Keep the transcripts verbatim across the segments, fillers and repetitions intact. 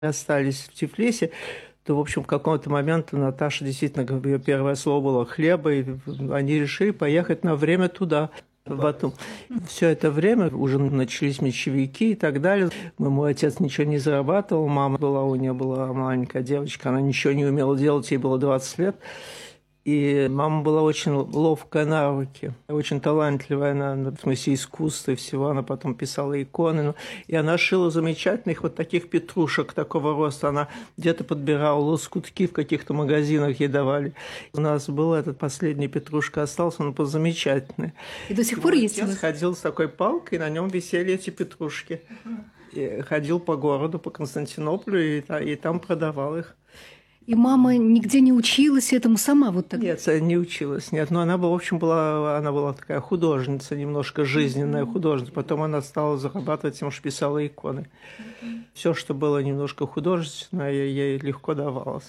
остались в Тифлисе, то, в общем, в какой-то момент Наташа действительно, ее первое слово было «хлеба», и они решили поехать на время туда, в Батум. Все это время уже начались меньшевики и так далее. Мой отец ничего не зарабатывал, мама была, у нее была маленькая девочка, она ничего не умела делать, ей было двадцать лет. И мама была очень ловкая на руки, очень талантливая на, в смысле искусства и всего. Она потом писала иконы. И она шила замечательных вот таких петрушек такого роста. Она где-то подбирала лоскутки в каких-то магазинах, ей давали. У нас был этот последний петрушка остался, он был замечательный. И до сих пор есть? Отец ходил с такой палкой, на нем висели эти петрушки. И ходил по городу, по Константинополю, и, и там продавал их. И мама нигде не училась этому сама вот так? Нет, не училась, нет. Но она, в общем, была, она была такая художница, немножко жизненная художница. Потом она стала зарабатывать тем, что писала иконы. Все, что было немножко художественное, ей легко давалось.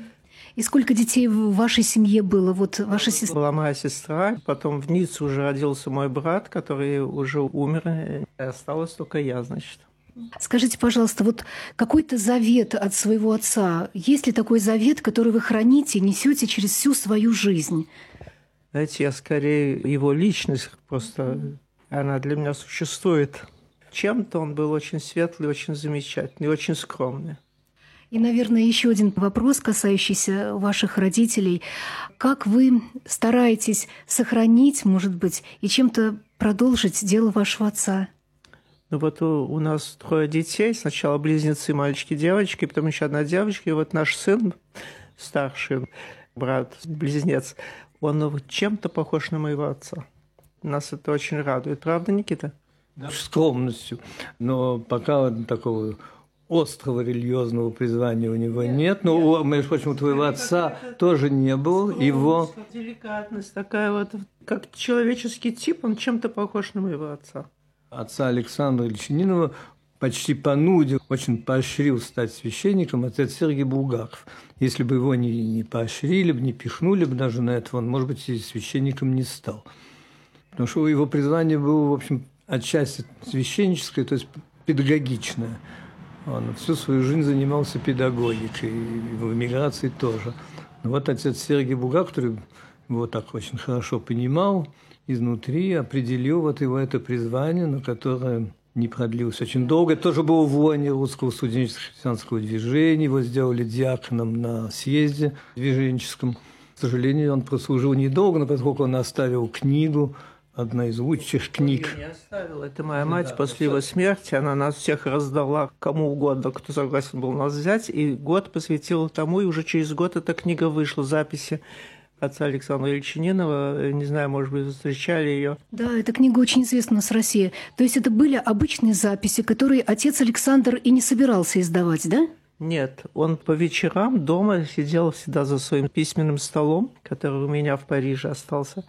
И сколько детей в вашей семье было? Вот ваша сестра? Была моя сестра, потом в Ницце уже родился мой брат, который уже умер, и осталась только я, значит. Скажите, пожалуйста, вот какой-то завет от своего отца, есть ли такой завет, который вы храните и несете через всю свою жизнь? Знаете, я скорее его личность, просто она для меня существует. Чем-то он был очень светлый, очень замечательный, очень скромный. И, наверное, еще один вопрос, касающийся ваших родителей. Как вы стараетесь сохранить, может быть, и чем-то продолжить дело вашего отца? Ну вот у, у нас трое детей. Сначала близнецы, мальчики, девочки, потом еще одна девочка. И вот наш сын, старший брат-близнец, он чем-то похож на моего отца. Нас это очень радует. Правда, Никита? Да, скромностью. Но пока такого острого религиозного призвания у него нет. нет. Но, нет. между прочим, у твоего отца тоже не было. Его... Деликатность такая вот, как человеческий тип, он чем-то похож на моего отца. Отца Александра Ильчининова почти понудил, очень поощрил стать священником отец Сергий Булгаков. Если бы его не, не поощрили, не пихнули бы даже на это, он, может быть, и священником не стал. Потому что его призвание было, в общем, отчасти священническое, то есть педагогичное. Он всю свою жизнь занимался педагогикой, и в эмиграции тоже. Но вот отец Сергий Булгаков, который его так очень хорошо понимал, изнутри определил вот его это призвание, но которое не продлилось очень долго. Тоже было в лоне русского студенческого христианского движения. Его сделали диаконом на съезде движенческом. К сожалению, он прослужил недолго, но поскольку он оставил книгу, одна из лучших книг. Я не оставил. Это моя мать да, после его смерти. Она нас всех раздала кому угодно, кто согласен был нас взять. И год посвятила тому, и уже через год эта книга вышла, записи отца Александра Ильчининова. Не знаю, может быть, вы встречали ее. Да, эта книга очень известна у нас в России. То есть это были обычные записи, которые отец Александр и не собирался издавать, да? Нет, он по вечерам дома сидел всегда за своим письменным столом, который у меня в Париже остался,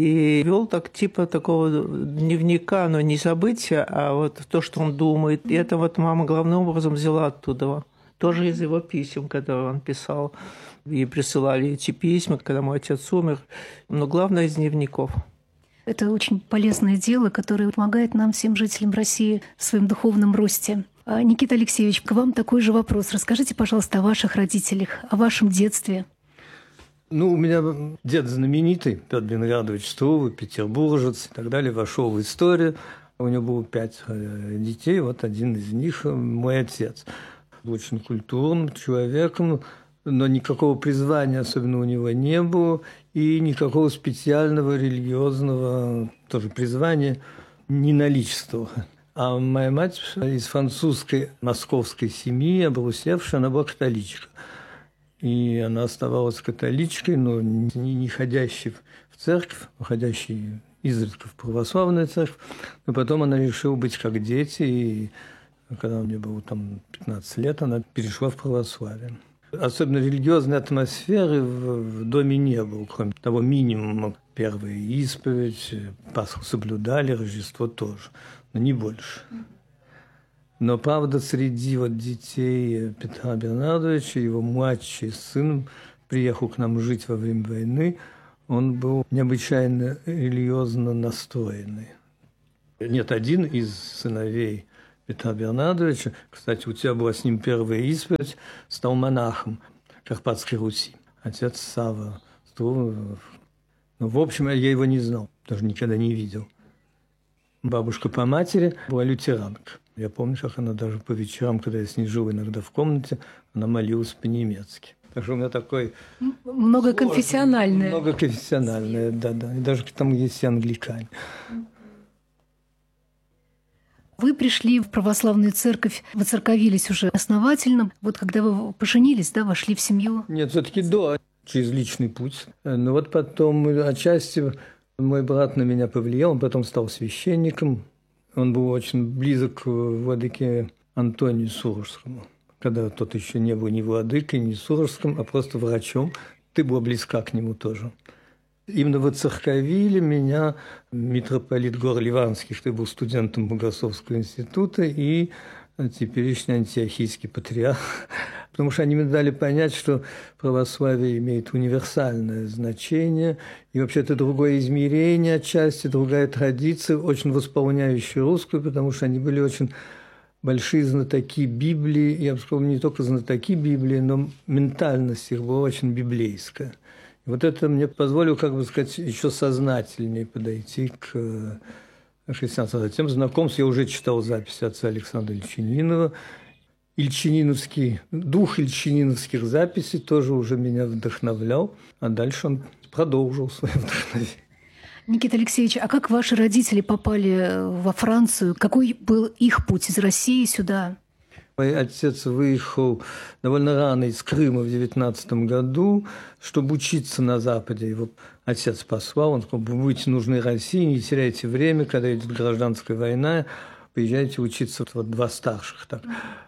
и вел так типа такого дневника, но не события, а вот то, что он думает. И это вот мама главным образом взяла оттуда, тоже из его писем, которые он писал. И присылали эти письма, когда мой отец умер, но главное из дневников. Это очень полезное дело, которое помогает нам, всем жителям России, в своем духовном росте. Никита Алексеевич, к вам такой же вопрос. Расскажите, пожалуйста, о ваших родителях, о вашем детстве. Ну, у меня дед знаменитый, Петр Бенградович Струве, петербуржец и так далее, вошел в историю. У него было пять детей, вот один из них мой отец. Был очень культурным человеком, но никакого призвания особенно у него не было, и никакого специального религиозного тоже призвания не наличествовало. А моя мать из французской московской семьи, обрусевшая, она была католичка. И она оставалась католичкой, но не, не ходящей в церковь, а ходящей изредка в православную церковь. Но потом она решила быть как дети, и когда мне было там пятнадцать лет, она перешла в православие. Особенно религиозной атмосферы в, в доме не было, кроме того минимума. Первая исповедь, Пасху соблюдали, Рождество тоже, но не больше. Но, правда, среди вот детей Петра Бернардовича, его младший сын приехал к нам жить во время войны, он был необычайно религиозно настроенный. Нет, один из сыновей Петра Бернардовича. Кстати, у тебя была с ним первая исповедь, стал монахом Карпатской Руси. Отец Савва. Ну, в общем, я его не знал, даже никогда не видел. Бабушка по матери была лютеранка. Я помню, как она даже по вечерам, когда я с ней жил иногда в комнате, она молилась по-немецки. Так что у меня такой... Многоконфессиональное. Многоконфессиональное, да-да. И даже там есть и англикане. Вы пришли в православную церковь, воцерковились уже основательно. Вот когда вы поженились, да, вошли в семью? Нет, все-таки до, через личный путь. Но вот потом отчасти мой брат на меня повлиял, он потом стал священником. Он был очень близок к владыке Антонию Сурожскому. Когда тот еще не был ни владыкой, ни Сурожским, а просто врачом. Ты была близка к нему тоже. Именно воцерковили меня митрополит Гор-Ливанский, что я был студентом Богословского института, и теперешний антиохийский патриарх. Потому что они мне дали понять, что православие имеет универсальное значение, и вообще это другое измерение отчасти, другая традиция, очень восполняющая русскую, потому что они были очень большие знатоки Библии, я бы сказал, не только знатоки Библии, но ментальность их была очень библейская. И вот это мне позволило, как бы сказать, еще сознательнее подойти к христианству. Затем знакомств я уже читал записи отца Александра Ильчининова. Ильчининовский, дух ильчининовских записей тоже уже меня вдохновлял, а дальше он продолжил свое вдохновение. Никита Алексеевич, а как ваши родители попали во Францию? Какой был их путь из России сюда? Мой отец выехал довольно рано из Крыма в девятнадцатом году, чтобы учиться на Западе. Его отец послал, он сказал: вы будете нужны России, не теряйте время, когда идет гражданская война, поезжайте учиться. Вот два старших так.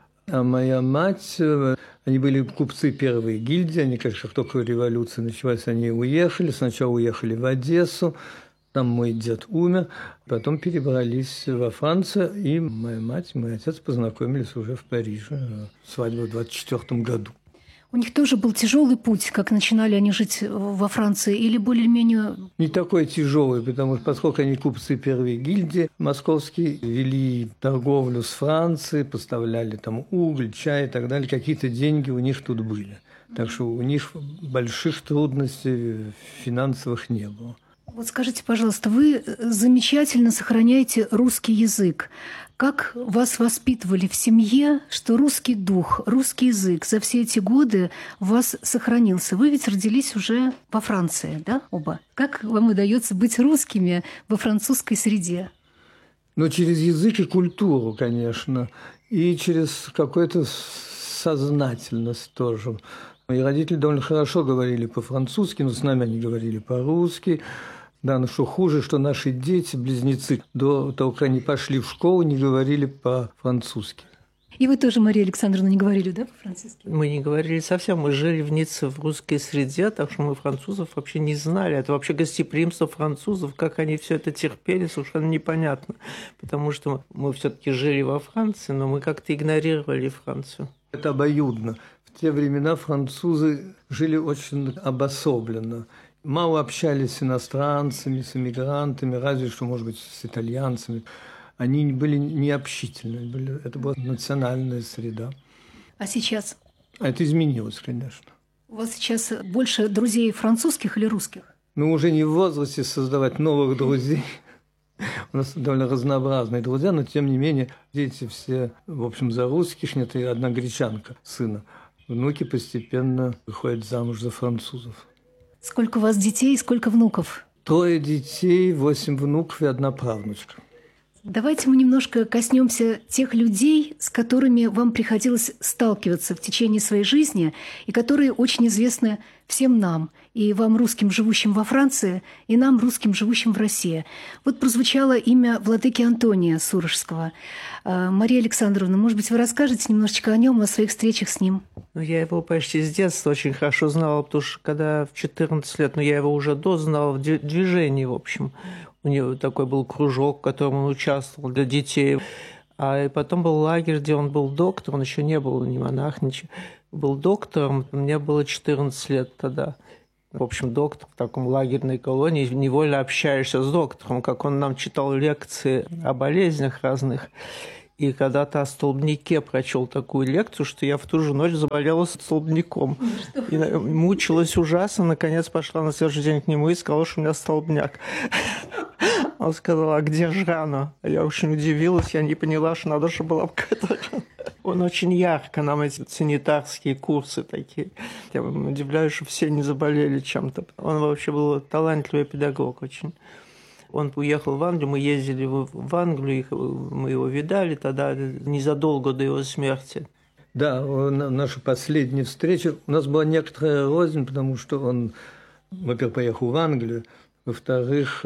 А моя мать, они были купцы первой гильдии, они, как только революция началась, они уехали. Сначала уехали в Одессу, там мой дед умер, потом перебрались во Францию, и моя мать и мой отец познакомились уже в Париже, свадьба в двадцать четвёртом году. У них тоже был тяжелый путь, как начинали они жить во Франции, или более-менее... Не такой тяжелый, потому что, поскольку они купцы первой гильдии московские, вели торговлю с Францией, поставляли там уголь, чай и так далее, какие-то деньги у них тут были. Так что у них больших трудностей финансовых не было. Вот скажите, пожалуйста, вы замечательно сохраняете русский язык. Как вас воспитывали в семье, что русский дух, русский язык за все эти годы у вас сохранился? Вы ведь родились уже во Франции, да, оба? Как вам удается быть русскими во французской среде? Ну, через язык и культуру, конечно, и через какую-то сознательность тоже. Мои родители довольно хорошо говорили по-французски, но с нами они говорили по-русски. Да, но что хуже, что наши дети, близнецы, до того, как они пошли в школу, не говорили по-французски. И вы тоже, Мария Александровна, не говорили, да, по-французски? Мы не говорили совсем. Мы жили в Ницце в русской среде, так что мы французов вообще не знали. Это вообще гостеприимство французов, как они все это терпели, совершенно непонятно. Потому что мы все-таки жили во Франции, но мы как-то игнорировали Францию. Это обоюдно. В те времена французы жили очень обособленно. Мало общались с иностранцами, с эмигрантами, разве что, может быть, с итальянцами. Они были необщительны, были, это была национальная среда. А сейчас? Это изменилось, конечно. У вас сейчас больше друзей французских или русских? Ну, уже не в возрасте создавать новых друзей. У нас довольно разнообразные друзья, но, тем не менее, дети все, в общем, за русских, нет, и одна гречанка, сына. Внуки постепенно выходят замуж за французов. Сколько у вас детей и сколько внуков? Трое детей, восемь внуков и одна правнучка. Давайте мы немножко коснемся тех людей, с которыми вам приходилось сталкиваться в течение своей жизни, и которые очень известны всем нам, и вам, русским, живущим во Франции, и нам, русским, живущим в России. Вот прозвучало имя владыки Антония Сурожского. Мария Александровна, может быть, вы расскажете немножечко о нем, о своих встречах с ним? Ну, я его почти с детства очень хорошо знала, потому что когда в четырнадцать лет, ну, я его уже до знала в движении, в общем. У него такой был кружок, в котором он участвовал для детей. А потом был лагерь, где он был доктором, он еще не был ни монах, ничего. Был доктором, мне было четырнадцать лет тогда. В общем, доктор в таком лагерной колонии, невольно общаешься с доктором, как он нам читал лекции о болезнях разных. И когда-то о столбнике прочел такую лекцию, что я в ту же ночь заболела столбняком. И мучилась ужасно. Наконец пошла на следующий день к нему и сказала, что у меня столбняк. Он сказал, а где же рана? Я очень удивилась, я не поняла, что надо, чтобы была какая-то рана. Он очень ярко, нам эти санитарские курсы такие. Я удивляюсь, что все не заболели чем-то. Он вообще был талантливый педагог очень. Он уехал в Англию, мы ездили в Англию, мы его видали тогда, незадолго до его смерти. Да, наша последняя встреча, у нас была некоторая рознь, потому что он, во-первых, поехал в Англию, во-вторых,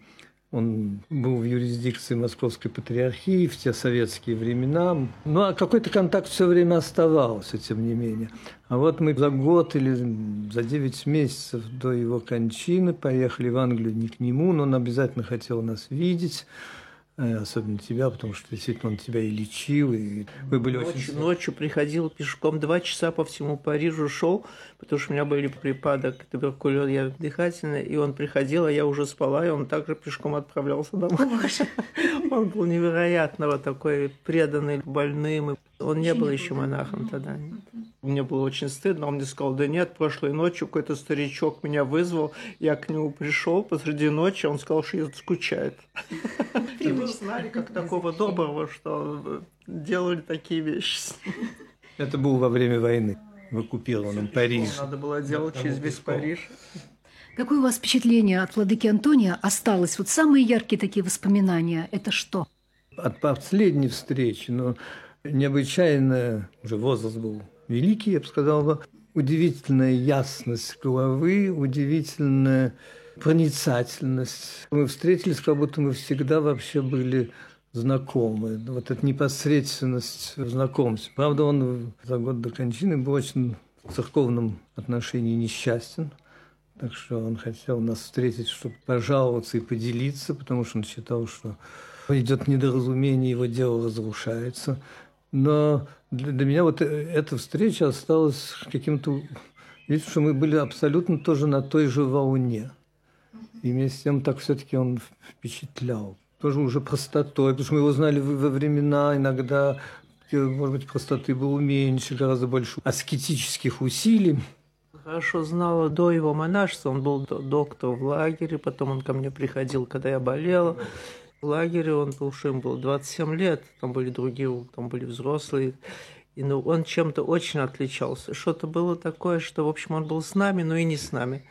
он был в юрисдикции Московской патриархии в те советские времена. Ну, а какой-то контакт все время оставался, тем не менее. А вот мы за год или за девять месяцев до его кончины поехали в Англию не к нему, но он обязательно хотел нас видеть. Особенно тебя, потому что действительно он тебя и лечил, и вы были ночью, очень... Ночью приходил пешком, два часа по всему Парижу шел, потому что у меня были припадок туберкулеза, я дыхательный, и он приходил, а я уже спала, и он также пешком отправлялся домой. Он был невероятно вот такой преданный больным. Он не был еще монахом тогда. Мне было очень стыдно. Он мне сказал, да нет, прошлой ночью какой-то старичок меня вызвал, я к нему пришел посреди ночи, он сказал, что скучает. И вы знали, как такого доброго, что делали такие вещи. Это было во время войны в оккупированном Париже. Надо было делать через весь Париж. Какое у вас впечатление от владыки Антония осталось? Вот самые яркие такие воспоминания – это что? От последней встречи, но необычайно, уже возраст был великий, я бы сказал, удивительная ясность головы, удивительная проницательность. Мы встретились, как будто мы всегда вообще были знакомы. Вот эта непосредственность в знакомстве. Правда, он за год до кончины был очень в церковном отношении несчастен. Так что он хотел нас встретить, чтобы пожаловаться и поделиться, потому что он считал, что идет недоразумение, его дело разрушается. Но для меня вот эта встреча осталась каким-то... Видите, что мы были абсолютно тоже на той же волне. И вместе с тем так все-таки он впечатлял. Тоже уже простотой, потому что мы его знали во времена, иногда, может быть, простоты было меньше, гораздо больше аскетических усилий. Хорошо знала до его монашества, он был доктор в лагере, потом он ко мне приходил, когда я болела. В лагере он был, что ему было двадцать семь лет, там были другие, там были взрослые. И ну, он чем-то очень отличался. Что-то было такое, что, в общем, он был с нами, но и не с нами.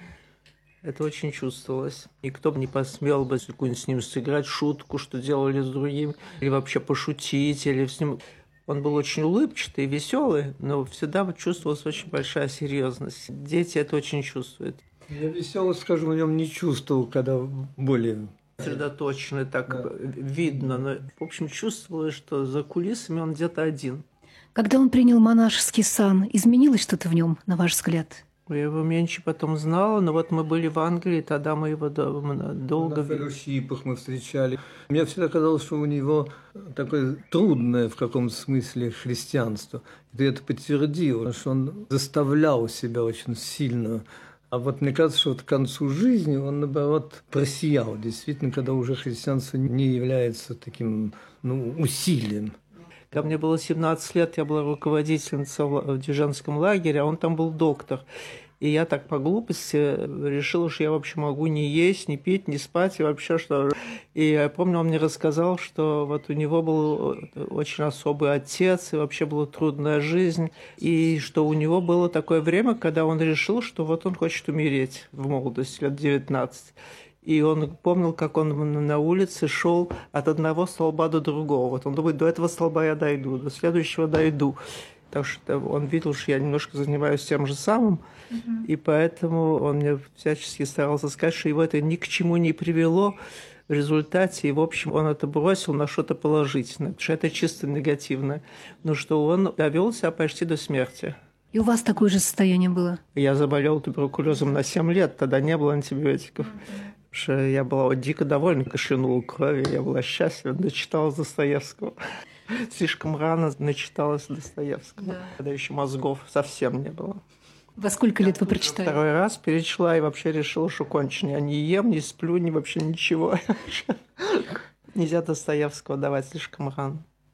Это очень чувствовалось. Никто бы не посмел бы какую-нибудь с ним сыграть шутку, что делали с другим, или вообще пошутить, или с ним... Он был очень улыбчатый, веселый, но всегда чувствовалась очень большая серьезность. Дети это очень чувствуют. Я веселость, скажем, в нем не чувствовал, когда более... Сосредоточенный, так да. Видно. Но, в общем, чувствовалось, что за кулисами он где-то один. Когда он принял монашеский сан, изменилось что-то в нем, на ваш взгляд? Я его меньше потом знала, но вот мы были в Англии, тогда мы его долго... На фellowship'ах мы встречали. Мне всегда казалось, что у него такое трудное в каком-то смысле христианство. И ты это подтвердил, что он заставлял себя очень сильно. А вот мне кажется, что вот к концу жизни он, наоборот, просиял. Действительно, когда уже христианство не является таким ну, усилием. Когда мне было семнадцать лет, я была руководительницей в Дижонском лагере, а он там был доктор. И я так по глупости решила, что я вообще могу не есть, не пить, не спать и вообще что. И я помню, он мне рассказал, что вот у него был очень особый отец, и вообще была трудная жизнь, и что у него было такое время, когда он решил, что вот он хочет умереть в молодости, лет девятнадцать. И он помнил, как он на улице шел от одного столба до другого. Вот он думает, до этого столба я дойду, до следующего дойду. Так что он видел, что я немножко занимаюсь тем же самым. Mm-hmm. И поэтому он мне всячески старался сказать, что его это ни к чему не привело в результате. И, в общем, он это бросил на что-то положительное, потому что это чисто негативное. Но что он довел себя почти до смерти. И у вас такое же состояние было? Я заболел туберкулезом на семь лет, тогда не было антибиотиков. Mm-hmm. Что я была дико довольна, кашлянула крови, я была счастлива, дочитала Достоевского. Слишком рано начиталась Достоевского, да. Когда еще мозгов совсем не было. Во сколько лет вы прочитали? Второй раз перечла и вообще решила, что кончено. Я не ем, не сплю, ни вообще ничего. Нельзя Достоевского давать слишком рано.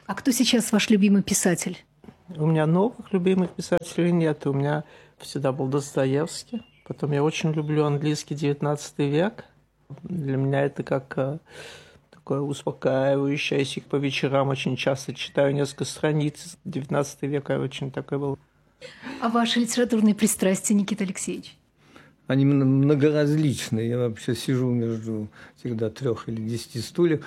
А кто сейчас ваш любимый писатель? У меня новых любимых писателей нет. У меня всегда был Достоевский. Потом я очень люблю английский девятнадцатый век. Для меня это как э, такое успокаивающее. Я по вечерам очень часто читаю несколько страниц. девятнадцатый век очень такой был. А ваши литературные пристрастия, Никита Алексеевич? Они многоразличные. Я вообще сижу между всегда трех или десяти стульев.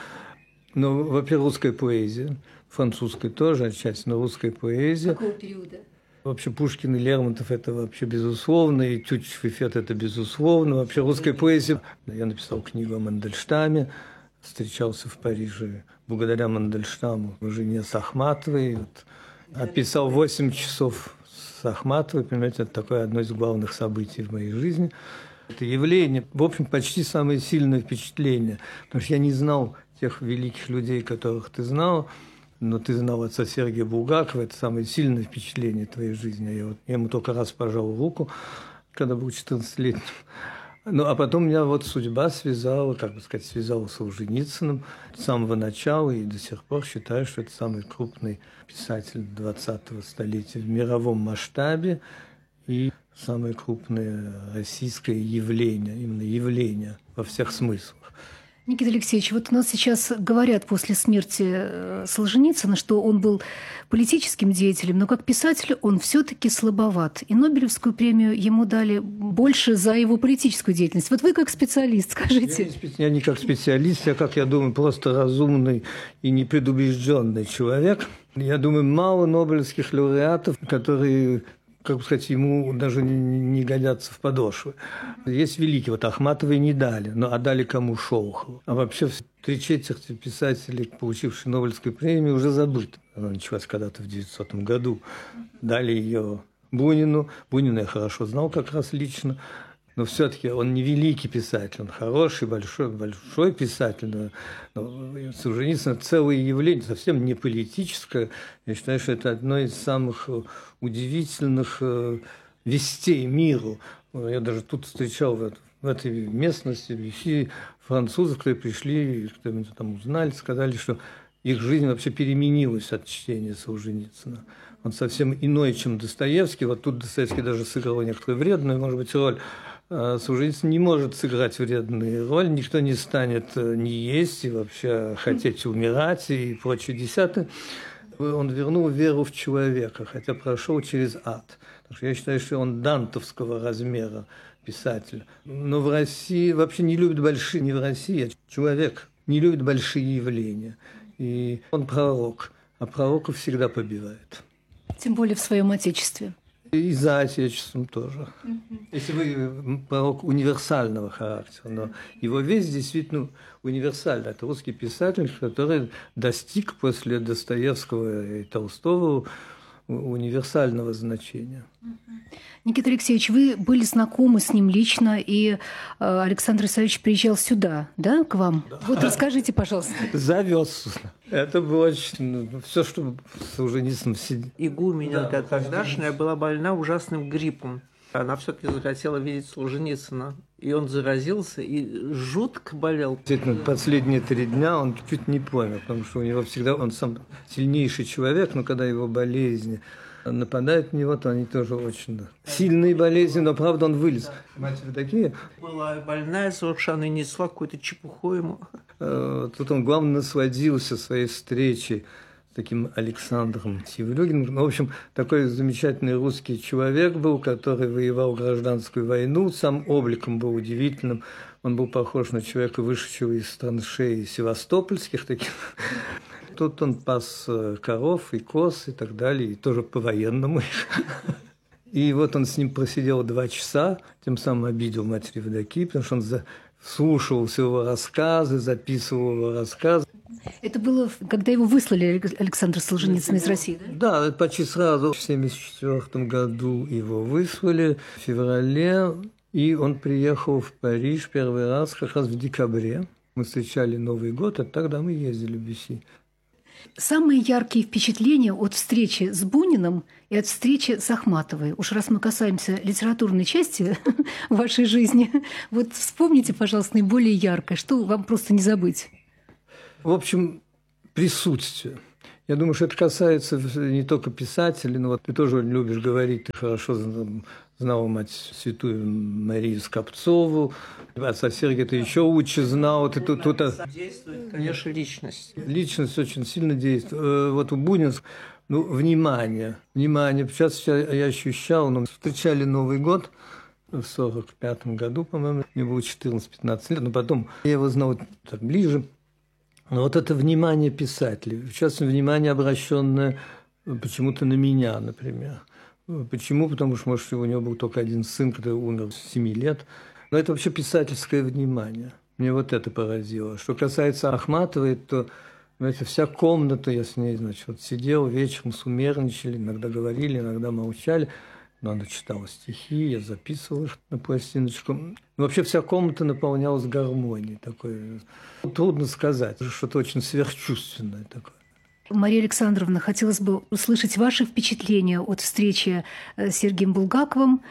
Но, во-первых, русская поэзия, французская тоже отчасти, но русская поэзия. Какого периода? Вообще Пушкин и Лермонтов – это вообще безусловно, и Тютчев и Фет – это безусловно. Вообще русская поэзия. Я написал книгу о Мандельштаме, встречался в Париже благодаря Мандельштаму, жене с Ахматовой. Вот, описал восемь часов с Ахматовой, понимаете, это такое одно из главных событий в моей жизни. Это явление, в общем, почти самое сильное впечатление, потому что я не знал тех великих людей, которых ты знал, но ты знал отца Сергия Булгакова, это самое сильное впечатление твоей жизни. Я, вот, я ему только раз пожал руку, когда был четырнадцатилетним. Ну, а потом меня вот судьба связала, как бы сказать, связала с Солженицыным с самого начала, и до сих пор считаю, что это самый крупный писатель двадцатого столетия в мировом масштабе и самое крупное российское явление, именно явление во всех смыслах. Никита Алексеевич, вот у нас сейчас говорят после смерти Солженицына, что он был политическим деятелем, но как писатель он все-таки слабоват. И Нобелевскую премию ему дали больше за его политическую деятельность. Вот вы как специалист, скажите. Я не, специ... я не как специалист, я, как я думаю, просто разумный и непредубежденный человек. Я думаю, мало нобелевских лауреатов, которые, как бы сказать, ему даже не годятся в подошвы. Есть великие, вот Ахматовой не дали, но отдали кому? Шолохову. А вообще три четверти писателей, получивших Нобелевскую премию, уже забыты. Она началась когда-то в девятисотом году. Дали ее Бунину. Бунина я хорошо знал как раз лично. Но все-таки он не великий писатель, он хороший, большой, большой писатель. Но Солженицын – целое явление, совсем не политическое. Я считаю, что это одно из самых удивительных вестей миру. Я даже тут встречал в, в этой местности вещи французов, которые пришли, кто-то там узнали, сказали, что их жизнь вообще переменилась от чтения Солженицына. Он совсем иной, чем Достоевский. Вот тут Достоевский даже сыграл некоторую вредную, может быть, роль. Солженицын не может сыграть вредную роль, никто не станет не есть и вообще хотеть умирать и прочее десятое. Он вернул веру в человека, хотя прошел через ад. Потому что я считаю, что он дантовского размера писатель. Но в России вообще не любят большие, не в России, а человек не любит большие явления. И он пророк, а пророков всегда побивает. Тем более в своем отечестве. И за отечеством тоже. Mm-hmm. Если вы пророк универсального характера, но его весь действительно универсальный. Это русский писатель, который достиг после Достоевского и Толстого универсального значения. Mm-hmm. Никита Алексеевич, вы были знакомы с ним лично, и Александр Исаевич приезжал сюда, да, к вам? Да. Вот расскажите, пожалуйста. Завез. Это было очень... Все, что Солженицын сидел. Игуменя да, тогдашняя была больна ужасным гриппом. Она все-таки захотела видеть Солженицына. И он заразился и жутко болел. Действительно, последние три дня он чуть не помер, потому что у него всегда... Он сам сильнейший человек, но когда его болезни нападают на него, то они тоже очень сильные болезни, но, правда, он вылез. Мать Евдокия была больная совершенно и несла какую-то чепуху ему. Тут он, главное, насладился своей встречей с таким Александром Севрюгиным. В общем, такой замечательный русский человек был, который воевал гражданскую войну, сам обликом был удивительным. Он был похож на человека, вышедшего из траншеи севастопольских таких. Тут он пас коров и коз и так далее, и тоже по-военному. И вот он с ним просидел два часа, тем самым обидел Матерь Евдокию, потому что он слушал все его рассказы, записывал его рассказы. Это было, когда его выслали, Александр Солженицын, из России, да? Да, почти сразу. В семьдесят четвёртом году его выслали, в феврале, и он приехал в Париж первый раз как раз в декабре. Мы встречали Новый год, а тогда мы ездили в Бюсси. Самые яркие впечатления от встречи с Буниным и от встречи с Ахматовой. Уж раз мы касаемся литературной части вашей жизни, вот вспомните, пожалуйста, наиболее яркое, что вам просто не забыть. В общем, присутствие. Я думаю, что это касается не только писателей, но вот ты тоже любишь говорить, ты хорошо знал мать святую Марию Скопцову, отца Сергия ты еще лучше знал. Ты тут, тут... Действует, конечно, личность. Личность очень сильно действует. Вот у Бунина, ну, внимание, внимание. Сейчас я ощущал, ну, встречали Новый год в сорок пятом году, по-моему, мне было четырнадцать-пятнадцать лет, но потом я его знал так ближе. Но вот это внимание писателей, в частности, внимание, обращенное почему-то на меня, например. Почему? Потому что, может, у него был только один сын, который умер с семи лет. Но это вообще писательское внимание. Мне вот это поразило. Что касается Ахматовой, то, знаете, вся комната, я с ней, значит, вот сидел вечером, сумерничали, иногда говорили, иногда молчали. Но она читала стихи, я записывал их на пластиночку. Но вообще вся комната наполнялась гармонией такой. Трудно сказать, что-то очень сверхчувственное такое. Мария Александровна, хотелось бы услышать ваши впечатления от встречи с Сергием Булгаковым.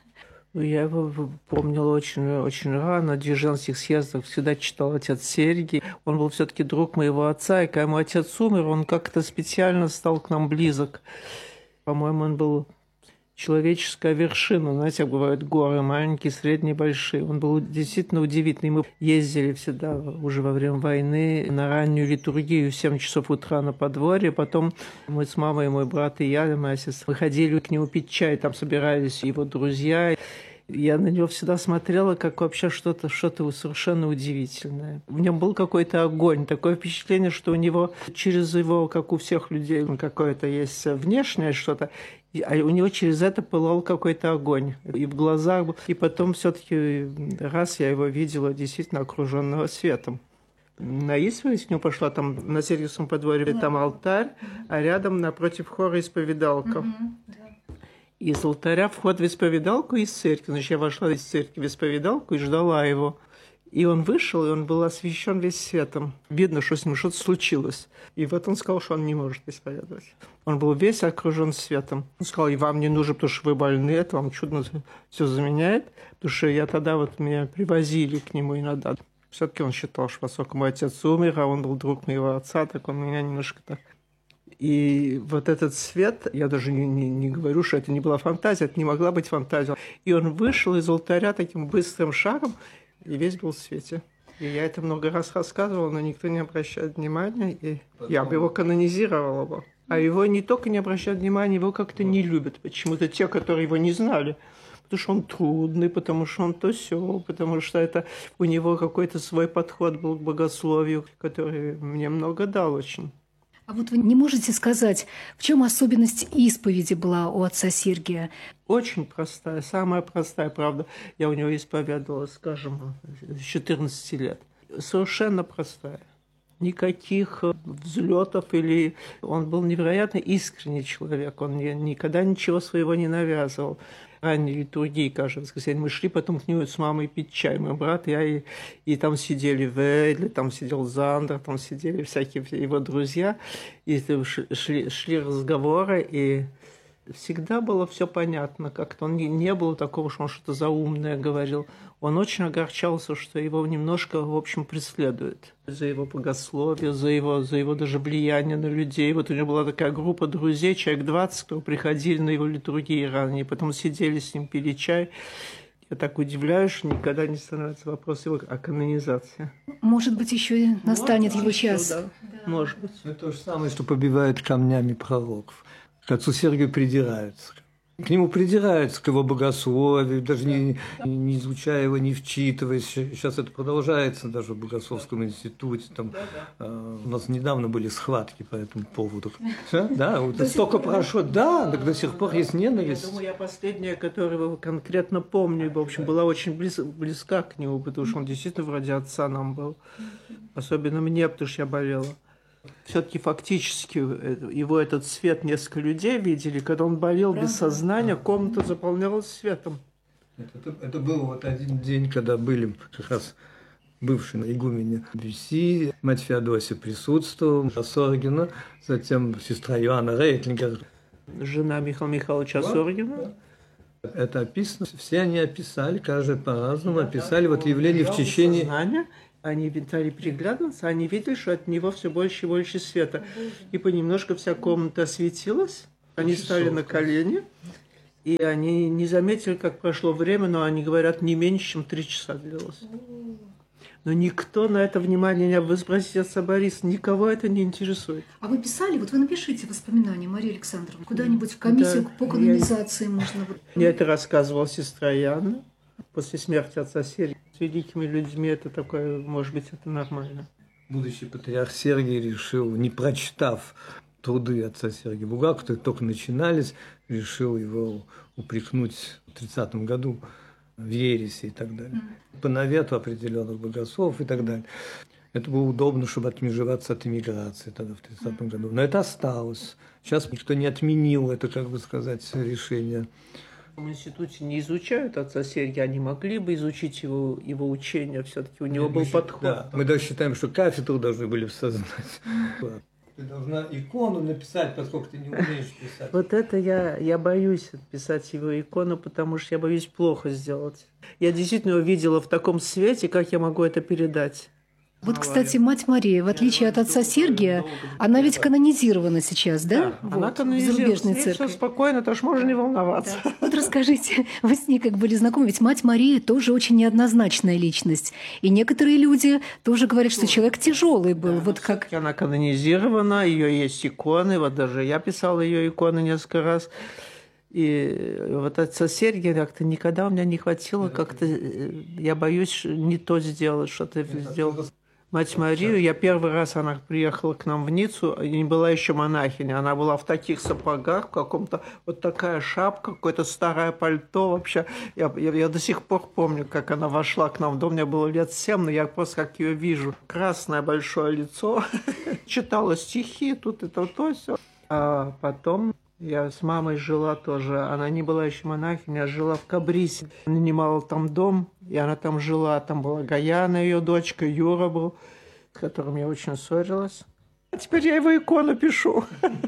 Я его помнила очень, очень рано, на Дзержинских съездах всегда читал отец Сергий. Он был все-таки друг моего отца, и когда мой отец умер, он как-то специально стал к нам близок. По-моему, он был человеческая вершина. Знаете, как бывают горы маленькие, средние, большие. Он был действительно удивительный. Мы ездили всегда уже во время войны на раннюю литургию в семь часов утра на подворье. Потом мы с мамой, мой брат и я, и моя сестра, выходили к нему пить чай. Там собирались его друзья. Я на него всегда смотрела, как вообще что-то, что-то совершенно удивительное. В нем был какой-то огонь, такое впечатление, что у него через его, как у всех людей, какое-то есть внешнее что-то, а у него через это пылал какой-то огонь. И в глазах, и потом все-таки раз я его видела действительно окруженного светом. На исповедь к нему пошла, там на Сергиевском подворье, там алтарь, а рядом напротив хора исповедалка. Из алтаря вход в исповедалку из церкви. Значит, я вошла из церкви в исповедалку и ждала его. И он вышел, и он был освещен весь светом. Видно, что с ним что-то случилось. И вот он сказал, что он не может исповедовать. Он был весь окружен светом. Он сказал, и вам не нужно, потому что вы больны, это вам чудно все заменяет. Потому что я тогда вот меня привозили к нему иногда. Все-таки он считал, что поскольку мой отец умер, а он был друг моего отца, так он меня немножко так... И вот этот свет, я даже не, не, не говорю, что это не была фантазия, это не могла быть фантазия. И он вышел из алтаря таким быстрым шагом, и весь был в свете. И я это много раз рассказывала, но никто не обращает внимания, и я бы его канонизировала бы. А его не только не обращают внимания, его как-то не любят почему-то те, которые его не знали. Потому что он трудный, потому что он то сё, потому что это у него какой-то свой подход был к богословию, который мне много дал очень. А вот вы не можете сказать, в чем особенность исповеди была у отца Сергия? Очень простая, самая простая, правда. Я у него исповедовала, скажем, с четырнадцати лет. Совершенно простая. Никаких взлетов или... Он был невероятно искренний человек. Он никогда ничего своего не навязывал. Ранней литургии, каждое воскресенье. Мы шли потом к нему с мамой пить чай. Мой брат, я и, и там сидели Вейли, там сидел Зандер, там сидели всякие его друзья. И шли, шли разговоры, и всегда было все понятно. Как-то он не, не было такого, что он что-то заумное говорил. Он очень огорчался, что его немножко, в общем, преследуют. За его богословие, за его, за его даже влияние на людей. Вот у него была такая группа друзей, человек двадцать, кто приходили на его литургии ранее, потом сидели с ним, пили чай. Я так удивляюсь, что никогда не становится вопрос его о канонизации. Может быть, еще и настанет Может, его час. Да. Да. Может быть. Это то же самое, что побивают камнями пророков. К отцу Сергию придираются. К нему придираются, к его богословию, даже не, не изучая его, не вчитываясь. Сейчас это продолжается даже в Богословском институте. Там, да, да. Э, у нас недавно были схватки по этому поводу. Да, вот столько прошло. Да, так до сих пор есть ненависть. Я думаю, я последняя, которую конкретно помню, в общем, была очень близ, близка к нему, потому что он действительно вроде отца нам был. Особенно мне, потому что я болела. Все-таки фактически его этот свет несколько людей видели, когда он болел без сознания, комната заполнялась светом. Это, это был вот один день, когда были как раз бывший игумене Бюсси, мать Феодосия присутствовала, Осоргина, затем сестра Иоанна Рейтлингер. Жена Михаила Михайловича Осоргина. Это описано, все они описали, каждый по-разному, да, описали да, вот явление в течение... Сознание, Они стали переглядываться, они видели, что от него все больше и больше света. И понемножку вся комната осветилась. Они стали на колени, и они не заметили, как прошло время, но они говорят, не меньше, чем три часа длилось. Но никто на это внимание не обратил. Вы спросите отца Бориса, никого это не интересует. А вы писали, вот вы напишите воспоминания, Мария Александровна, куда-нибудь в комиссию да, по канонизации я... можно. Мне это рассказывала сестра Яна после смерти отца Сергия. С великими людьми это такое, может быть, это нормально. Будущий патриарх Сергий решил, не прочитав труды отца Сергия Булгакова, которые только начинались, решил его упрекнуть в тридцатом году в ереси и так далее. По навету определенных богословов и так далее. Это было удобно, чтобы отмежеваться от эмиграции тогда в тридцатом году. Но это осталось. Сейчас никто не отменил это, как бы сказать, решение. В институте не изучают отца Сергия, они могли бы изучить его, его учение, все-таки у него был подход. Да, мы даже считаем, что кафедру должны были создать. Ты должна икону написать, поскольку ты не умеешь писать. Вот это я, я боюсь писать его икону, потому что я боюсь плохо сделать. Я действительно его видела в таком свете, как я могу это передать. Вот, кстати, мать Мария, в отличие от отца Сергия, она ведь канонизирована сейчас, да? Да, вот, она канонизирована. В зарубежной церкви. Все спокойно, тоже можно не волноваться. Да. Вот расскажите, вы с ней как были знакомы? Ведь мать Мария тоже очень неоднозначная личность. И некоторые люди тоже говорят, что человек тяжелый был. Да, вот как... Она канонизирована, ее есть иконы. Вот даже я писал ее иконы несколько раз. И вот отца Сергия как-то никогда у меня не хватило, как-то я боюсь не то сделать, что-то сделал. Мать Марию, я первый раз, она приехала к нам в Ниццу, и не была еще монахиня, она была в таких сапогах, в каком-то, вот такая шапка, какое-то старое пальто вообще. Я, я, я до сих пор помню, как она вошла к нам в дом, мне было лет семь, но я просто как ее вижу. Красное большое лицо, читала стихи, тут это, то, все. А потом... Я с мамой жила тоже, она не была еще монахиней, а жила в Кабрисе. Нанимала там дом, и она там жила. Там была Гаяна, ее дочка, Юра был, с которым я очень ссорилась. А теперь я его икону пишу.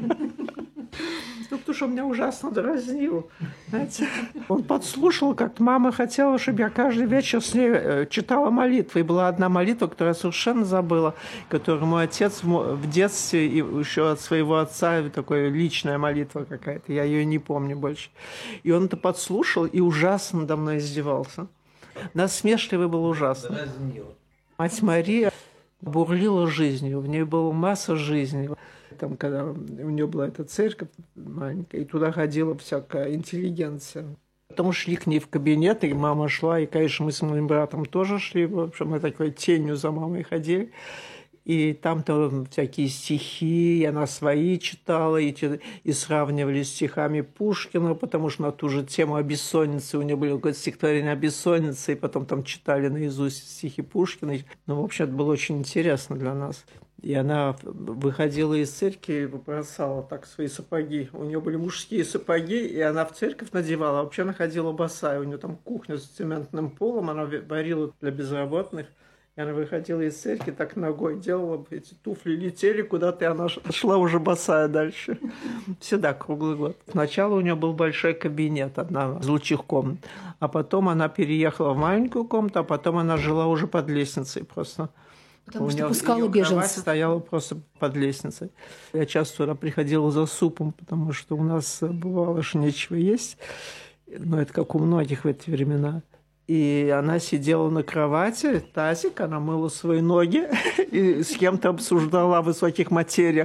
Ну, потому что он меня ужасно дразнил. Знаете? Он подслушал, как мама хотела, чтобы я каждый вечер с ней читала молитвы. И была одна молитва, которую я совершенно забыла, которую мой отец в детстве, и еще от своего отца, такая личная молитва какая-то, я ее не помню больше. И он это подслушал и ужасно надо мной издевался. Насмешливый был ужасно. Мать Мария бурлила жизнью, в ней была масса жизни. Там, когда у нее была эта церковь маленькая, и туда ходила всякая интеллигенция. Потом шли к ней в кабинет, и мама шла, и, конечно, мы с моим братом тоже шли, в общем, мы такой тенью за мамой ходили. И там-то всякие стихи, и она свои читала, и, и сравнивали с стихами Пушкина, потому что на ту же тему о бессоннице, у нее было какое-то стихотворение о бессоннице, и потом там читали наизусть стихи Пушкина. Ну, в общем, это было очень интересно для нас. И она выходила из церкви и бросала так свои сапоги. У нее были мужские сапоги, и она в церковь надевала. А вообще она ходила босая. У нее там кухня с цементным полом, она варила для безработных. И она выходила из церкви, так ногой делала, эти туфли летели куда-то, и она шла уже босая дальше. Всегда круглый год. Сначала у нее был большой кабинет, одна из лучших комнат. А потом она переехала в маленькую комнату, а потом она жила уже под лестницей просто. Потому у что нее, пускала ее беженцев. Кровать стояла просто под лестницей. Я часто туда приходила за супом, потому что у нас бывало, что нечего есть. Но это как у многих в эти времена. И она сидела на кровати, тазик, она мыла свои ноги и с кем-то обсуждала о высоких материях.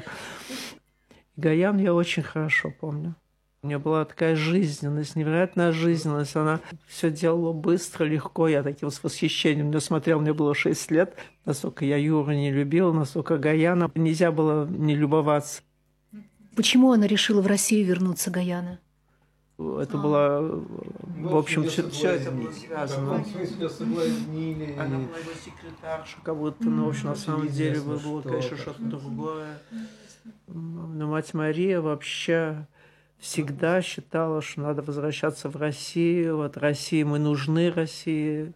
Гаян я очень хорошо помню. У нее была такая жизненность, невероятная жизненность. Она все делала быстро, легко. Я таким с восхищением на смотрел, мне было шесть лет. Насколько я Юру не любила, насколько Гаяна. Нельзя было не любоваться. Почему она решила в Россию вернуться, Гаяна? Это было, в общем, все, все это было связано. В смысле, соблазнили. Она была его секретарша, как будто, но, в общем, на самом деле было, конечно, что-то другое. Но мать Мария вообще всегда считала, что надо возвращаться в Россию. Вот России мы нужны, России.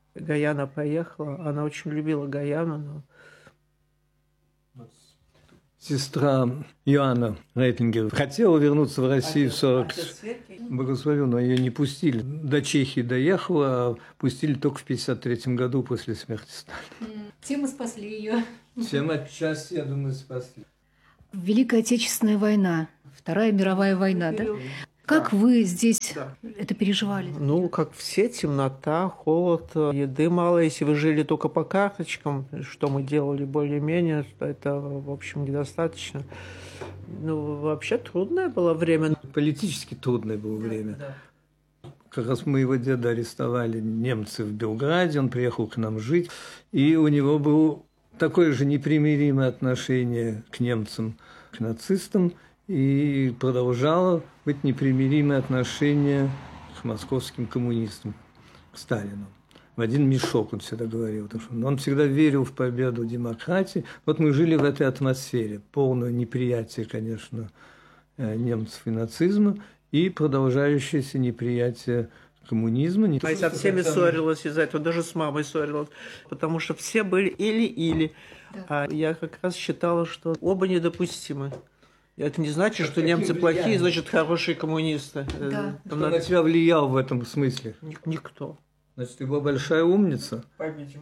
Гаяна поехала. Она очень любила Гаяну, но Сестра Иоанна Рейтлингер хотела вернуться в Россию в сорок... Благословил, но ее не пустили. До Чехии доехала, а пустили только в пятьдесят третьем году после смерти Сталина. Тем и спасли ее. Всем отчасти, я думаю, спасли. Великая Отечественная война, Вторая мировая война, да? Как вы здесь Да. это переживали? Ну, как все, темнота, холод, еды мало. Если вы жили только по карточкам, что мы делали более-менее, это, в общем, недостаточно. Ну, вообще трудное было время. Политически трудное было время. Да. Как раз моего деда арестовали немцы в Белграде, он приехал к нам жить, и у него было такое же непримиримое отношение к немцам, к нацистам, и продолжало быть непримиримое отношение к московским коммунистам, к Сталину. В один мешок, он всегда говорил. Так что он всегда верил в победу демократии. Вот мы жили в этой атмосфере, полное неприятие, конечно, немцев и нацизма, и продолжающееся неприятие коммунизма. Не А я со всеми ссорилась из-за этого, даже с мамой ссорилась, потому что все были или-или. Да. А я как раз считала, что оба недопустимы. Это не значит, что немцы плохие, значит, хорошие коммунисты. Да. Кто на тебя влиял в этом смысле? Никто. Значит, ты была большая умница. По-видимому.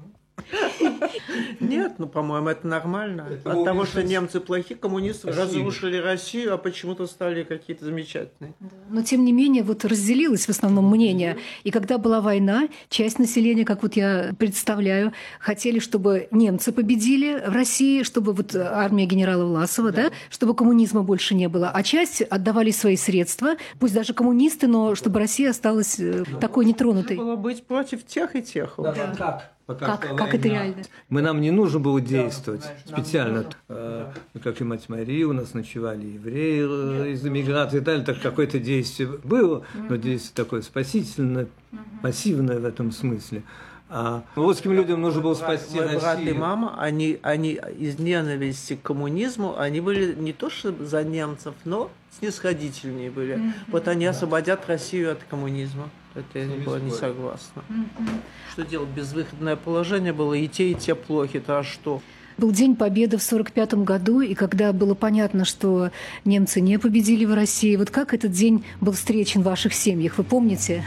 Нет, ну, по-моему, это нормально. Это От того, большинство... что немцы плохие, коммунисты Спасибо. разрушили Россию, а почему-то стали какие-то замечательные. Да. Но, тем не менее, вот разделилось в основном мнение. И когда была война, часть населения, как вот я представляю, хотели, чтобы немцы победили в России, чтобы вот армия генерала Власова, да. Да, чтобы коммунизма больше не было. А часть отдавали свои средства, пусть даже коммунисты, но чтобы Россия осталась да. такой нетронутой. Нужно было быть против тех и тех. Да, да. Как? Пока как, как это реально? Мы, нам не нужно было действовать да, специально. Нужно, э, да. Как и мать Мария, у нас ночевали евреи э, из эмиграции и так далее. Так какое-то действие было, но действие такое спасительное, пассивное в этом смысле. А русским людям нужно было спасти Мой Россию. брат и мама, они, они из ненависти к коммунизму, они были не то что за немцев, но снисходительнее были. Mm-hmm. Вот они освободят Россию от коммунизма. Это я не была не согласна. Mm-hmm. Что делать? Безвыходное положение было, и те, и те плохи-то, а что? Был День Победы в сорок пятом году, и когда было понятно, что немцы не победили в России, вот как этот день был встречен в ваших семьях, вы помните?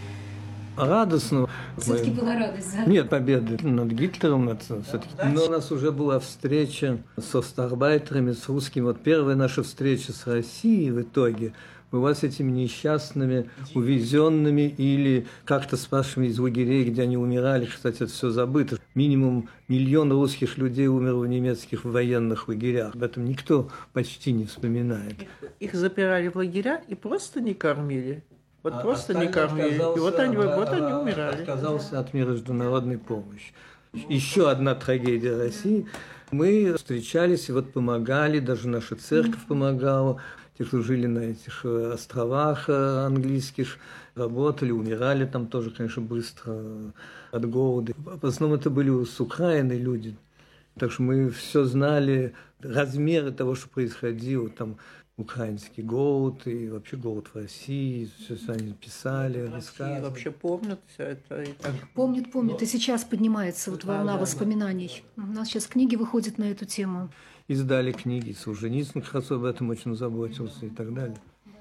Радостно. Все-таки была радость, да? Нет, победы над Гитлером. Это, да, но у нас уже была встреча со старбайтерами, с русскими. Вот первая наша встреча с Россией в итоге была с этими несчастными, увезенными или как-то спасшими из лагерей, где они умирали. Кстати, это все забыто. Минимум миллион русских людей умерло в немецких военных лагерях. Об этом никто почти не вспоминает. Их запирали в лагеря и просто не кормили. Вот а просто не кормили. И вот они, а, вот они умирали. Отказался от международной помощи. Еще одна трагедия России. Мы встречались и вот помогали, даже наша церковь помогала. Те, кто жили на этих островах английских, работали, умирали там тоже, конечно, быстро от голода. В основном это были с Украины люди. Так что мы все знали, размеры того, что происходило, там украинский голод и вообще голод в России, все они писали, рассказывали. Вообще помнят все это. И так. Помнят, помнят. И сейчас поднимается вот волна да, воспоминаний. Да. У нас сейчас книги выходят на эту тему. Издали книги, Солженицын как раз об этом очень заботился и так далее.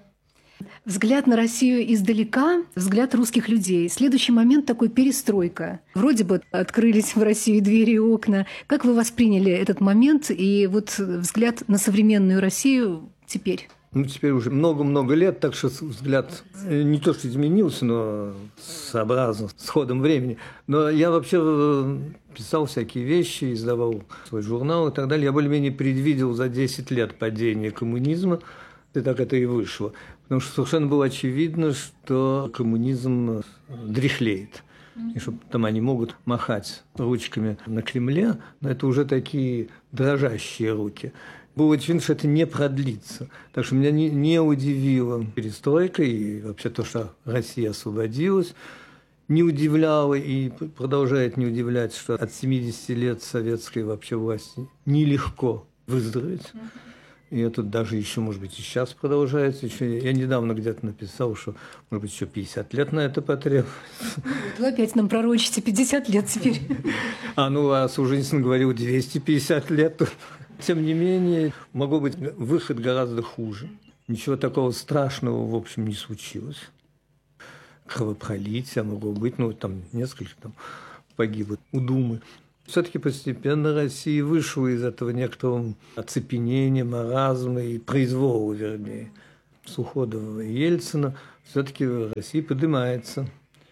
Взгляд на Россию издалека, взгляд русских людей. Следующий момент такой перестройка. Вроде бы открылись в России двери и окна. Как вы восприняли этот момент и вот взгляд на современную Россию теперь? Ну, теперь уже много-много лет, так что взгляд не то что изменился, но сообразно с ходом времени. Но я вообще писал всякие вещи, издавал свой журнал и так далее. Я более-менее предвидел за десять лет падение коммунизма, и так это и вышло. Потому что совершенно было очевидно, что коммунизм дряхлеет. И что там они могут махать ручками на Кремле, но это уже такие дрожащие руки. Было очевидно, что это не продлится. Так что меня не, не удивила перестройка и вообще то, что Россия освободилась. Не удивляло и продолжает не удивлять, что от семидесяти лет советской вообще власти нелегко выздороветь. И это даже еще, может быть, и сейчас продолжается. Еще я недавно где-то написал, что, может быть, еще пятьдесят лет на это потребуется. Вы опять нам пророчите пятьдесят лет теперь. А ну, а Солженицын говорил двести пятьдесят лет. Тем не менее, могло быть выход гораздо хуже. Ничего такого страшного, в общем, не случилось. Кровопролитие могло быть, ну, там несколько там погибло у Думы. Все-таки постепенно Россия вышла из этого некоторого оцепенения, маразма и произвола, вернее. С уходом Ельцина все-таки Россия поднимается.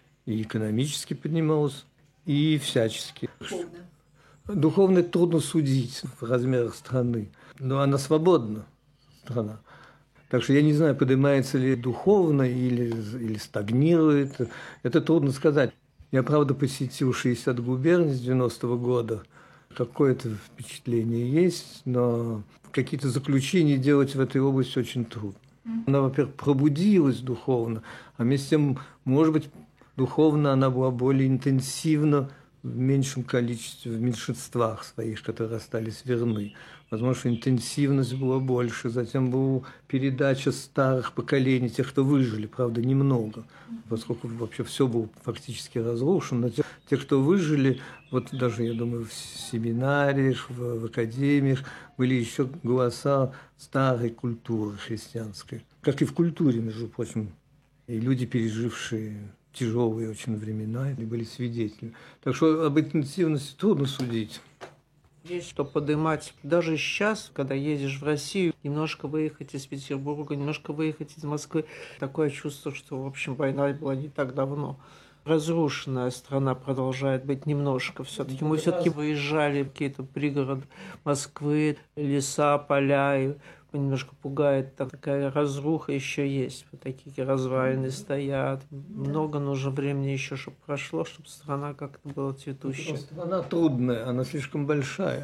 И экономически поднималась, и всячески. Духовно. Духовно трудно судить в размерах страны. Но она свободна, страна. Так что я не знаю, поднимается ли духовно или, или стагнирует. Это трудно сказать. Я, правда, посетил шестьдесят губерний с девяностого года. Какое-то впечатление есть, но какие-то заключения делать в этой области очень трудно. Она, во-первых, пробудилась духовно, а вместе с тем, может быть, духовно она была более интенсивна в меньшем количестве, в меньшинствах своих, которые остались верны. Возможно, интенсивность была больше. Затем была передача старых поколений, тех, кто выжили, правда, немного, поскольку вообще все было фактически разрушено. Но те, те, кто выжили, вот даже, я думаю, в семинариях, в, в академиях, были еще голоса старой культуры христианской. Как и в культуре, между прочим. И люди, пережившие тяжелые очень времена, и были свидетелями. Так что об интенсивности трудно судить. Есть что поднимать. Даже сейчас, когда едешь в Россию, немножко выехать из Петербурга, немножко выехать из Москвы, такое чувство, что, в общем, война была не так давно. Разрушенная страна продолжает быть немножко. Все-таки мы все-таки выезжали в какие-то пригороды Москвы, леса, поля, и немножко пугает, такая разруха еще есть. Вот такие развалины стоят. Много нужно времени еще, чтобы прошло, чтобы страна как-то была цветущая. Страна трудная, она слишком большая.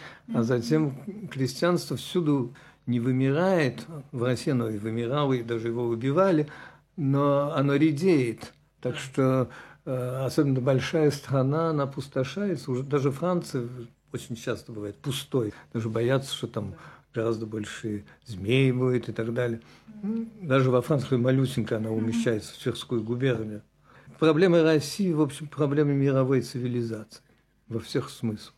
А затем крестьянство всюду не вымирает. В России оно и вымирало, и даже его убивали, но оно редеет. Так что, особенно большая страна, она опустошается. Уже даже Франция очень часто бывает пустой. Даже боятся, что там гораздо больше змей будет и так далее. Даже во Франции малюсенькая она умещается в Тверскую губернию. Проблема России, в общем, проблема мировой цивилизации во всех смыслах.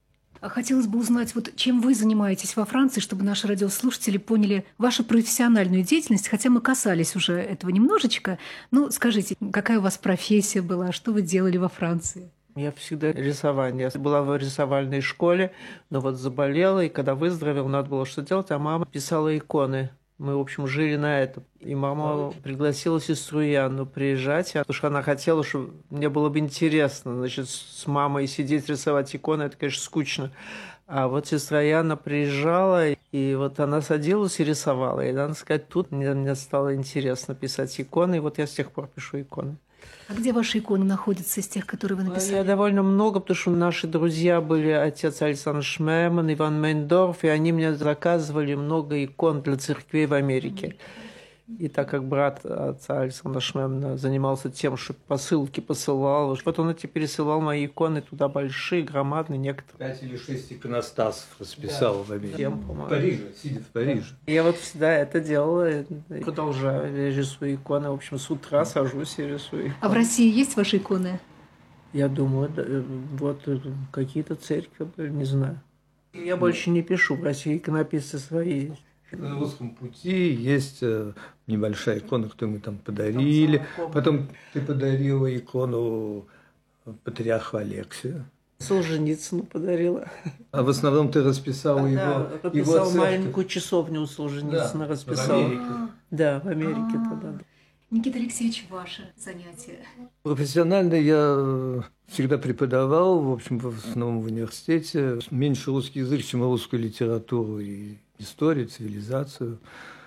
А хотелось бы узнать, вот чем вы занимаетесь во Франции, чтобы наши радиослушатели поняли вашу профессиональную деятельность, хотя мы касались уже этого немножечко. Ну, скажите, какая у вас профессия была, что вы делали во Франции? Я всегда рисование. Я была в рисовальной школе, но вот заболела, и когда выздоровела, надо было что делать, а мама писала иконы. Мы, в общем, жили на этом. И мама пригласила сестру Яну приезжать, потому что она хотела, чтобы мне было бы интересно. Значит, с мамой сидеть рисовать иконы, это, конечно, скучно. А вот сестра Яна приезжала, и вот она садилась и рисовала. И, надо сказать, тут мне, мне стало интересно писать иконы, и вот я с тех пор пишу иконы. А где ваши иконы находятся из тех, которые вы написали? Я довольно много, потому что наши друзья были отец Александр Шмеман, Иван Мейндорф, и они мне заказывали много икон для церквей в Америке. И так как брат отца Александра Шмемана занимался тем, что посылки посылал, вот он эти пересылал мои иконы туда большие, громадные, некоторые. Пять или шесть иконостасов расписал, да, в Америке. Всем, в Париже, сидя в Париже. Я вот всегда это делала, и продолжаю. Я рисую иконы, в общем, с утра сажусь и рисую. А в России есть ваши иконы? Я думаю, да, вот какие-то церкви были, не знаю. Я больше не пишу, в России иконописцы свои есть. На русском пути есть небольшая икона, которую мы там подарили. Потом ты подарила икону патриарху Алексию. Солженицыну подарила. А в основном ты расписала да, его. Да, расписал его маленькую часовню у Солженицына, да, расписал. В Америке. Да, в Америке тогда. Никита Алексеевич, ваше занятие? Профессионально я всегда преподавал, в общем, в основном в университете. Меньше русский язык, чем русскую литературу и историю, цивилизацию.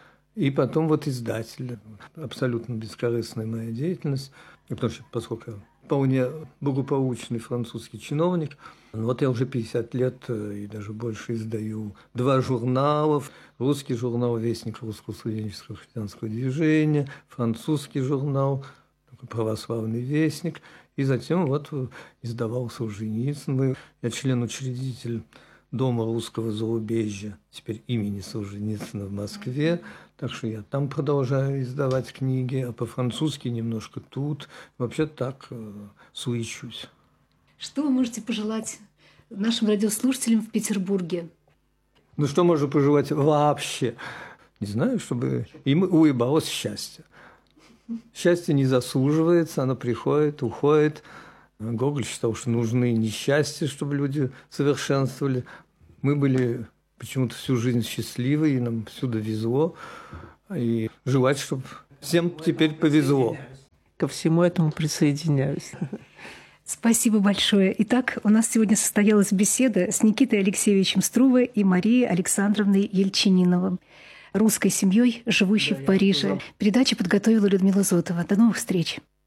И потом вот издатель. Абсолютно бескорыстная моя деятельность. Потому что, поскольку я вполне благополучный французский чиновник, вот я уже пятьдесят лет и даже больше издаю два журнала. Русский журнал «Вестник русского студенческого христианского движения», французский журнал такой «Православный вестник». И затем вот издавал Солженицын. Я член-учредитель Дома русского зарубежья, теперь имени Солженицына в Москве. Так что я там продолжаю издавать книги, а по-французски немножко тут. Вообще так э, суечусь. Что вы можете пожелать нашим радиослушателям в Петербурге? Ну что можно пожелать вообще? Не знаю, чтобы им улыбалось счастье. Счастье не заслуживается, оно приходит, уходит. Гоголь считал, что нужны несчастья, чтобы люди совершенствовали. Мы были почему-то всю жизнь счастливы, и нам всюду везло. И желать, чтобы всем теперь повезло. Ко всему этому присоединяюсь. Спасибо большое. Итак, у нас сегодня состоялась беседа с Никитой Алексеевичем Струве и Марией Александровной Ельчининовым, русской семьей, живущей в Париже. Передачу подготовила Людмила Зотова. До новых встреч.